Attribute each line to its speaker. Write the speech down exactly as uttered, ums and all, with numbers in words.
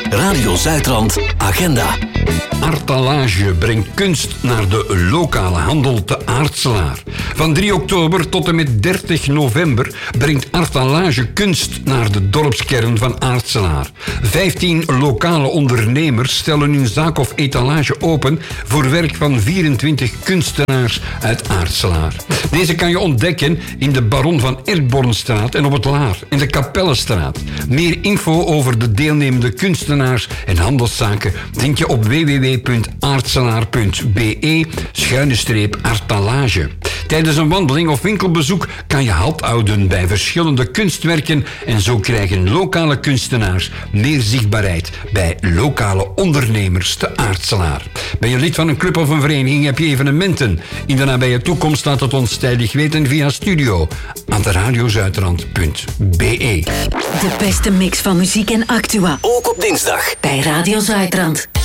Speaker 1: Radio Zuidrand Agenda.
Speaker 2: Artalage brengt kunst naar de lokale handel te Aartselaar. Van drie oktober tot en met dertig november brengt Artalage kunst naar de dorpskern van Aartselaar. Vijftien lokale ondernemers stellen hun zaak of etalage open voor werk van vierentwintig kunstenaars uit Aartselaar. Deze kan je ontdekken in de Baron van Erkbornstraat en op het Laar en de Kapellenstraat. Meer info over de deelnemende kunstenaars en handelszaken vind je op w w w punt aartselaar punt b e schuine streep artalage. Tijdens een wandeling of winkelbezoek kan je halt houden bij verschillende kunstwerken en zo krijgen lokale kunstenaars meer zichtbaarheid bij lokale ondernemers te Aartselaar. Ben je lid van een club of een vereniging, heb je evenementen? In de nabije toekomst laat het ons tijdig weten via studio aan de radiozuidrand punt b e.
Speaker 3: De beste mix van muziek en actua.
Speaker 1: Ook op dinsdag
Speaker 3: bij Radio Zuidrand.